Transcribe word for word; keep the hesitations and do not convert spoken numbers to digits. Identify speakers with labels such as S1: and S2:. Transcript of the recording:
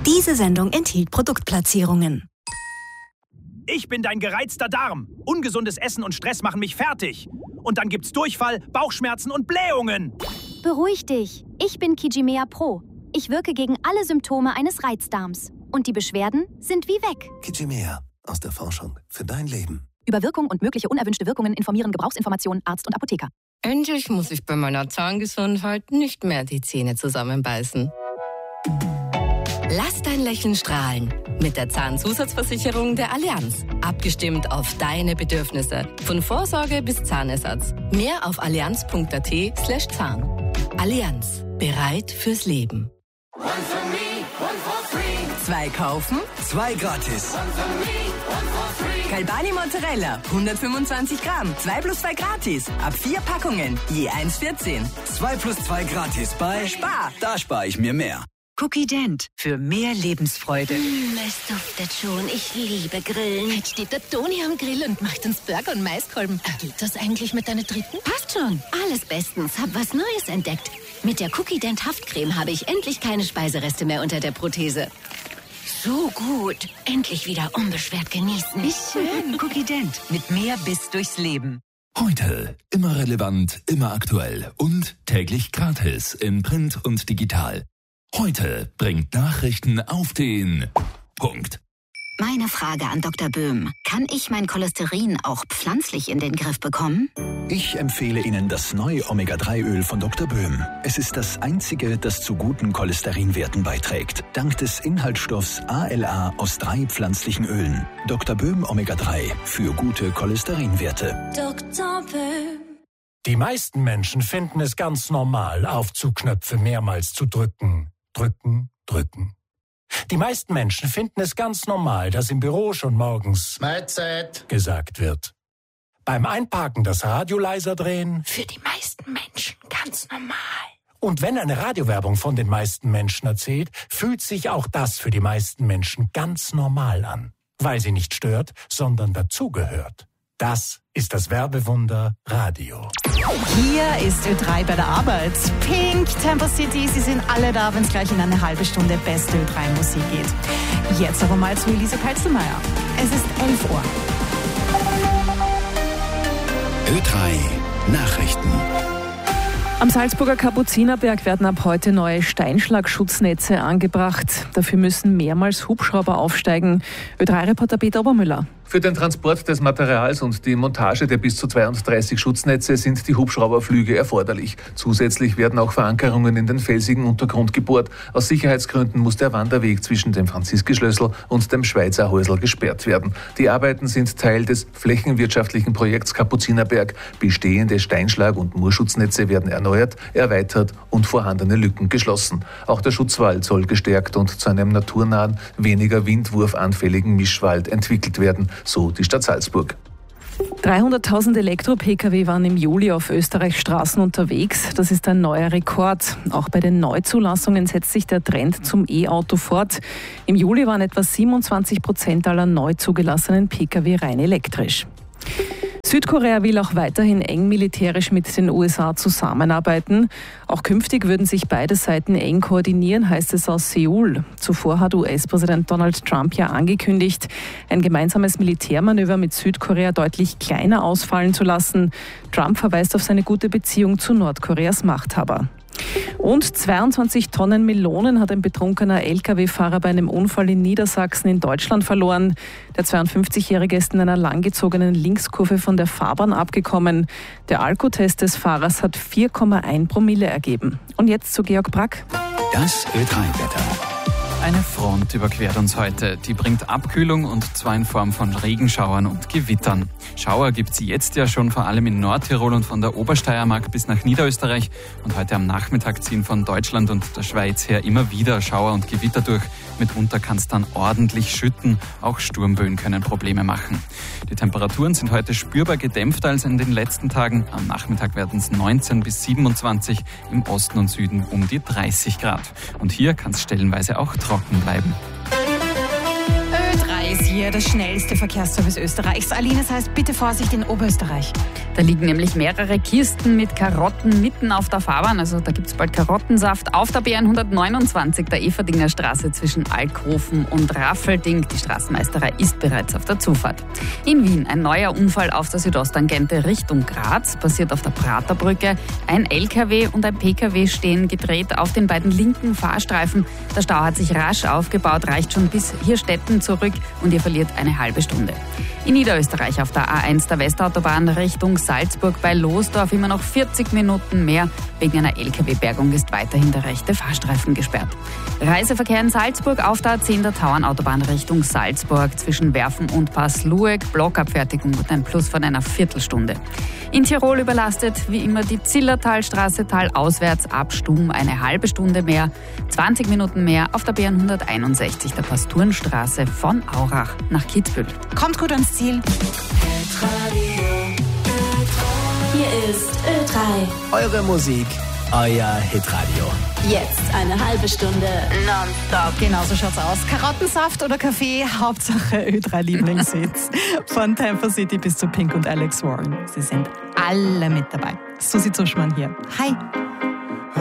S1: Diese Sendung enthielt Produktplatzierungen.
S2: Ich bin dein gereizter Darm. Ungesundes Essen und Stress machen mich fertig. Und dann gibt's Durchfall, Bauchschmerzen und Blähungen.
S3: Beruhig dich. Ich bin Kijimea Pro. Ich wirke gegen alle Symptome eines Reizdarms. Und die Beschwerden sind wie weg.
S4: Kijimea. Aus der Forschung für dein Leben.
S3: Über Wirkung und mögliche unerwünschte Wirkungen informieren Gebrauchsinformationen Arzt und Apotheker.
S5: Endlich muss ich bei meiner Zahngesundheit nicht mehr die Zähne zusammenbeißen. Lass dein Lächeln strahlen mit der Zahnzusatzversicherung der Allianz. Abgestimmt auf deine Bedürfnisse. Von Vorsorge bis Zahnersatz. Mehr auf allianz.at slash Zahn. Allianz. Bereit fürs Leben.
S6: One for me, one for free.
S7: Zwei kaufen,
S6: Zwei gratis.
S7: One for me, one for free. Galbani Mozzarella, hundertfünfundzwanzig Gramm. Zwei plus zwei gratis. Ab vier Packungen, je eins vierzehn.
S6: Zwei plus zwei gratis bei
S7: Spar.
S6: Da spare ich mir mehr.
S8: Cookie Dent für mehr Lebensfreude.
S9: Mm, es duftet schon. Ich liebe Grillen.
S10: Jetzt steht der Toni am Grill und macht uns Burger und Maiskolben. Geht das eigentlich mit deiner dritten?
S9: Passt schon. Alles bestens. Hab was Neues entdeckt. Mit der Cookie Dent Haftcreme habe ich endlich keine Speisereste mehr unter der Prothese. So gut. Endlich wieder unbeschwert genießen.
S8: Wie schön. Cookie Dent mit mehr Biss durchs Leben.
S11: Heute immer relevant, immer aktuell und täglich gratis in Print und digital. Heute bringt Nachrichten auf den Punkt.
S12: Meine Frage an Doktor Böhm. Kann ich mein Cholesterin auch pflanzlich in den Griff bekommen?
S13: Ich empfehle Ihnen das neue Omega drei Öl von Doktor Böhm. Es ist das einzige, das zu guten Cholesterinwerten beiträgt. Dank des Inhaltsstoffs A L A aus drei pflanzlichen Ölen. Doktor Böhm Omega drei für gute Cholesterinwerte.
S14: Doktor Böhm. Die meisten Menschen finden es ganz normal, Aufzugknöpfe mehrmals zu drücken. Drücken, drücken. Die meisten Menschen finden es ganz normal, dass im Büro schon morgens Mahlzeit gesagt wird. Beim Einparken das Radio leiser drehen.
S10: Für die meisten Menschen ganz normal.
S14: Und wenn eine Radiowerbung von den meisten Menschen erzählt, fühlt sich auch das für die meisten Menschen ganz normal an. Weil sie nicht stört, sondern dazugehört. Das ist das Werbewunder Radio.
S15: Hier ist Ö drei bei der Arbeit. Pink, Tempo City, sie sind alle da, wenn es gleich in eine halbe Stunde beste Ö drei Musik geht. Jetzt aber mal zu Elise Kalzelmeier. Es ist elf Uhr.
S4: Ö drei Nachrichten.
S16: Am Salzburger Kapuzinerberg werden ab heute neue Steinschlagschutznetze angebracht. Dafür müssen mehrmals Hubschrauber aufsteigen. Ö drei Reporter Peter Obermüller.
S17: Für den Transport des Materials und die Montage der bis zu zweiunddreißig Schutznetze sind die Hubschrauberflüge erforderlich. Zusätzlich werden auch Verankerungen in den felsigen Untergrund gebohrt. Aus Sicherheitsgründen muss der Wanderweg zwischen dem Franziskischlössl und dem Schweizer Häusl gesperrt werden. Die Arbeiten sind Teil des flächenwirtschaftlichen Projekts Kapuzinerberg. Bestehende Steinschlag- und Moorschutznetze werden erneuert, erweitert und vorhandene Lücken geschlossen. Auch der Schutzwald soll gestärkt und zu einem naturnahen, weniger windwurfanfälligen Mischwald entwickelt werden, so die Stadt Salzburg.
S16: dreihunderttausend Elektro-Pkw waren im Juli auf Österreichs Straßen unterwegs. Das ist ein neuer Rekord. Auch bei den Neuzulassungen setzt sich der Trend zum E-Auto fort. Im Juli waren etwa siebenundzwanzig Prozent aller neu zugelassenen Pkw rein elektrisch. Südkorea will auch weiterhin eng militärisch mit den U S A zusammenarbeiten. Auch künftig würden sich beide Seiten eng koordinieren, heißt es aus Seoul. Zuvor hat U S-Präsident Donald Trump ja angekündigt, ein gemeinsames Militärmanöver mit Südkorea deutlich kleiner ausfallen zu lassen. Trump verweist auf seine gute Beziehung zu Nordkoreas Machthaber. Und zweiundzwanzig Tonnen Melonen hat ein betrunkener L K W-Fahrer bei einem Unfall in Niedersachsen in Deutschland verloren. Der zweiundfünfzigjährige ist in einer langgezogenen Linkskurve von der Fahrbahn abgekommen. Der Alkotest des Fahrers hat vier Komma eins Promille ergeben. Und jetzt zu Georg Brack.
S4: Das Ö drei Wetter.
S18: Eine Front überquert uns heute. Die bringt Abkühlung und zwar in Form von Regenschauern und Gewittern. Schauer gibt es jetzt ja schon vor allem in Nordtirol und von der Obersteiermark bis nach Niederösterreich. Und heute am Nachmittag ziehen von Deutschland und der Schweiz her immer wieder Schauer und Gewitter durch. Mitunter kann es dann ordentlich schütten. Auch Sturmböen können Probleme machen. Die Temperaturen sind heute spürbar gedämpfter als in den letzten Tagen. Am Nachmittag werden es neunzehn bis siebenundzwanzig, im Osten und Süden um die dreißig Grad. Und hier kann es stellenweise auch trocken bleiben.
S5: Ö drei ist
S15: hier der schnellste Verkehrsservice Österreichs. Aline, das heißt, bitte Vorsicht in Oberösterreich.
S19: Da liegen nämlich mehrere Kisten mit Karotten mitten auf der Fahrbahn. Also da gibt es bald Karottensaft auf der B hundertneunundzwanzig, der Everdinger Straße zwischen Alkhofen und Raffelding. Die Straßenmeisterei ist bereits auf der Zufahrt. In Wien ein neuer Unfall auf der Südosttangente Richtung Graz. Passiert auf der Praterbrücke. Ein L K W und ein P K W stehen gedreht auf den beiden linken Fahrstreifen. Der Stau hat sich rasch aufgebaut, reicht schon bis Hirstetten zurück und ihr verliert eine halbe Stunde. In Niederösterreich auf der A eins der Westautobahn Richtung Salzburg bei Losdorf immer noch vierzig Minuten mehr. Wegen einer L K W-Bergung ist weiterhin der rechte Fahrstreifen gesperrt. Reiseverkehr in Salzburg auf der A zehn der Tauernautobahn Richtung Salzburg zwischen Werfen und Passlueck. Blockabfertigung und ein Plus von einer Viertelstunde. In Tirol überlastet wie immer die Zillertalstraße talauswärts ab Stum eine halbe Stunde mehr. zwanzig Minuten mehr auf der B hunderteinundsechzig der Pasturenstraße von Aurach nach Kitzbühel.
S15: Kommt gut ans Ziel.
S20: Hier ist Ö drei.
S6: Eure Musik, euer Hitradio.
S20: Jetzt eine halbe Stunde nonstop.
S15: Genau so schaut's aus. Karottensaft oder Kaffee, Hauptsache Ö drei Lieblingshits. Von Tampa City bis zu Pink und Alex Warren. Sie sind alle mit dabei. Susi Zuschmann hier. Hi.